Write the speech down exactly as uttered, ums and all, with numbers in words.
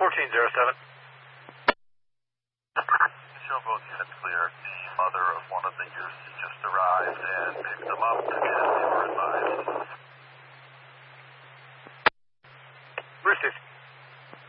fourteen zero seven. Show both units clear. The mother of one of the youths just arrived and picked them up, and they were advised